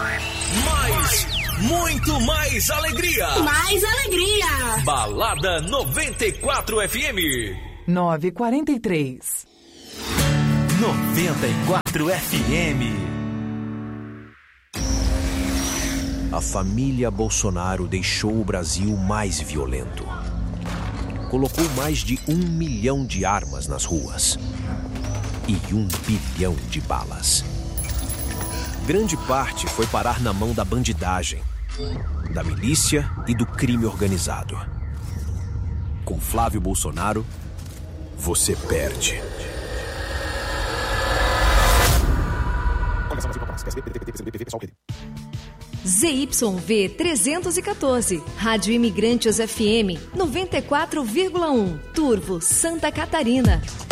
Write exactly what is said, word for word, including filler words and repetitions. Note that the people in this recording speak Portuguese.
Mais, muito mais alegria. Mais alegria. Balada noventa e quatro F M. nove e quarenta e três. noventa e quatro F M. A família Bolsonaro deixou o Brasil mais violento. Colocou mais de um milhão de armas nas ruas e um bilhão de balas. Grande parte foi parar na mão da bandidagem, da milícia e do crime organizado. Com Flávio Bolsonaro, você perde. Z Y V trezentos e quatorze, Rádio Imigrantes F M noventa e quatro vírgula um, Turvo, Santa Catarina.